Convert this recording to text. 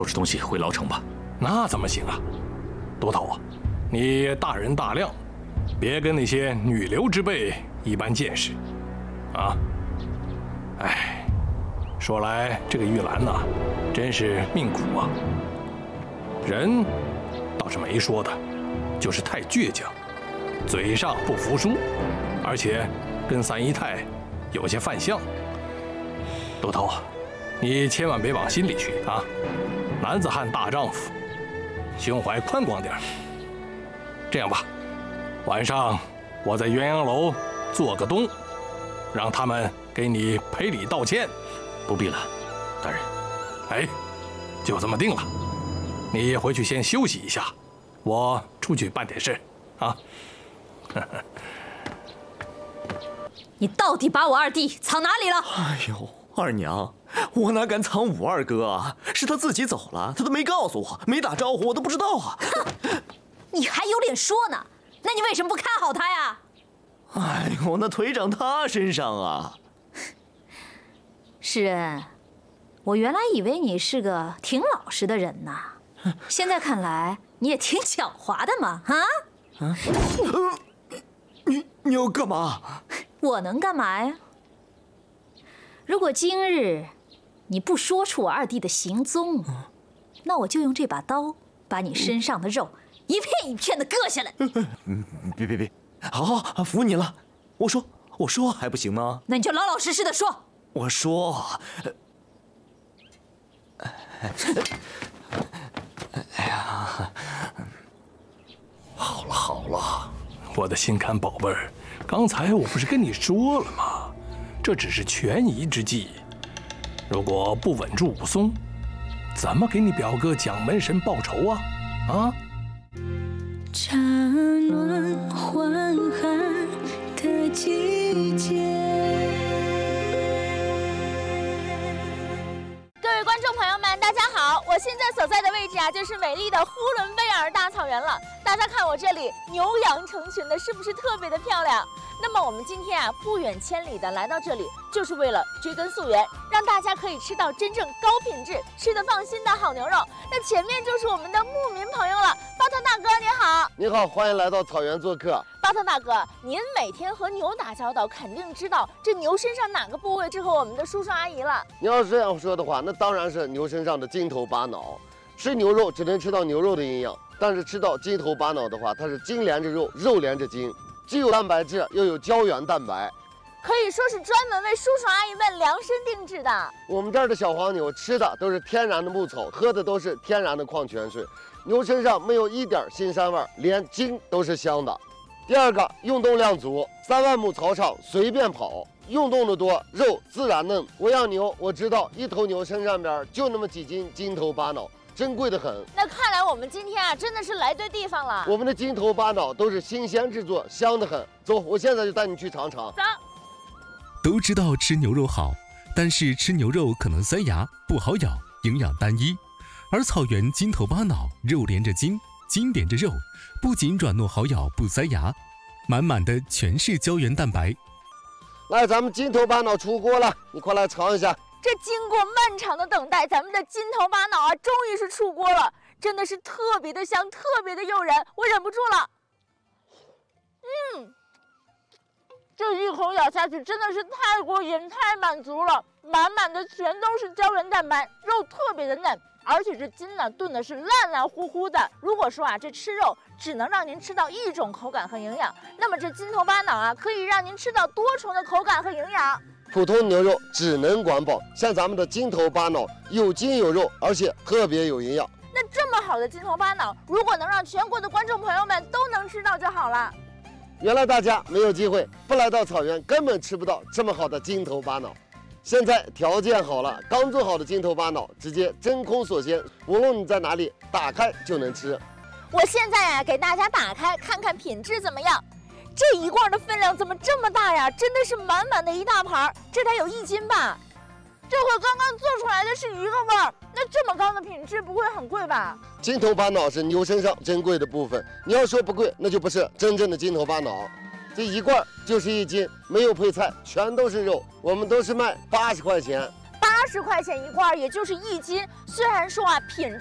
收拾东西回牢城吧。 那怎么行啊，都头啊，你大人大量，别跟那些女流之辈一般见识，啊！哎，说来这个玉兰呐，真是命苦啊。人倒是没说的，就是太倔强，嘴上不服输，而且跟三姨太有些犯相。都头啊，你千万别往心里去啊！男子汉大丈夫，胸怀宽广点。这样吧，晚上我在鸳鸯楼做个东，让他们给你赔礼道歉。 不必了，大人。 哎，就这么定了。你回去先休息一下，我出去办点事啊。 你到底把我二弟藏哪里了？ 哎呦，二娘，我哪敢藏武二哥啊？是他自己走了，他都没告诉我，没打招呼，我都不知道啊。 你还有脸说呢？那你为什么不看好他呀？ 哎呦，那腿长他身上啊。 世恩，我原来以为你是个挺老实的人呐，现在看来你也挺狡猾的嘛，啊？ 你要干嘛？ 我能干嘛呀？如果今日你不说出我二弟的行踪，那我就用这把刀把你身上的肉一片一片的割下来。 别，好，服你了。我说还不行吗？ 那你就老老实实的说。 我说，哎呀， 好了，我的心肝宝贝儿，刚才我不是跟你说了吗？这只是权宜之计，如果不稳住武松，怎么给你表哥蒋门神报仇啊？啊！ 乍暖还寒的季节。 各位观众朋友们，大家好！我现在所在的位置啊，就是美丽的呼伦贝尔大草原了。大家看我这里牛羊成群的，是不是特别的漂亮？那么我们今天啊，不远千里的来到这里，就是为了追根溯源，让大家可以吃到真正高品质、吃得放心的好牛肉。那前面就是我们的牧民朋友了，巴特大哥你好。 你好，欢迎来到草原做客。 巴特大哥，您每天和牛打交道，肯定知道这牛身上哪个部位适合我们的叔叔阿姨了。 你要是这样说的话，那当然是牛身上的筋头巴脑。吃牛肉只能吃到牛肉的营养，但是吃到筋头巴脑的话，它是筋连着肉，肉连着筋，既有蛋白质，又有胶原蛋白， 可以说是专门为叔叔阿姨们量身定制的。 我们这儿的小黄牛吃的都是天然的牧草，喝的都是天然的矿泉水，牛身上没有一点腥膻味，连筋都是香的。第二个，运动量足，3万亩草场随便跑，运动的多，肉自然嫩。我养牛，我知道一头牛身上边就那么几斤筋头巴脑，珍贵的很。 那看来我们今天啊，真的是来对地方了。 我们的筋头巴脑都是新鲜制作，香得很。走，我现在就带你去尝尝。 走。 都知道吃牛肉好，但是吃牛肉可能塞牙，不好咬，营养单一。而草原筋头巴脑，肉连着筋，筋连着肉，不仅软糯好咬不塞牙，满满的全是胶原蛋白。 来，咱们筋头巴脑出锅了，你快来尝一下。 这经过漫长的等待，咱们的筋头巴脑啊，终于是出锅了，真的是特别的香，特别的诱人，我忍不住了。这一口咬下去真的是太过瘾，太满足了，满满的全都是胶原蛋白，肉特别的嫩，而且这筋呢炖的是烂烂乎乎的。如果说啊，这吃肉只能让您吃到一种口感和营养，那么这筋头巴脑啊，可以让您吃到多重的口感和营养。 普通牛肉只能管饱，像咱们的筋头巴脑有筋有肉，而且特别有营养。 那这么好的筋头巴脑，如果能让全国的观众朋友们都能吃到就好了。 原来大家没有机会，不来到草原根本吃不到这么好的筋头巴脑。现在条件好了，刚做好的筋头巴脑直接真空锁鲜，无论你在哪里，打开就能吃。 我现在啊，给大家打开看看品质怎么样。这一罐的分量怎么这么大呀？真的是满满的一大盘，这得有1斤吧？这和刚刚做出来的是一个味儿，那这么高的品质不会很贵吧？ 筋头巴脑是牛身上珍贵的部分，你要说不贵，那就不是真正的筋头巴脑。这一罐就是1斤，没有配菜，全都是肉，我们都是卖80块钱。 80块钱一块，也就是1斤。虽然说啊品